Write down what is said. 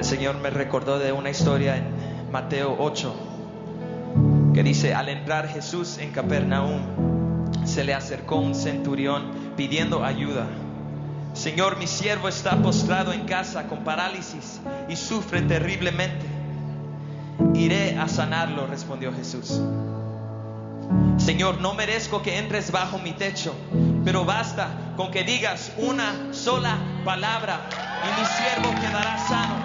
Señor me recordó de una historia en Mateo 8 que dice: al entrar Jesús en Capernaum, se le acercó un centurión pidiendo ayuda. Señor, mi siervo está postrado en casa con parálisis y sufre terriblemente. Iré a sanarlo, respondió Jesús. Señor, no merezco que entres bajo mi techo, pero basta con que digas una sola palabra y mi siervo quedará sano.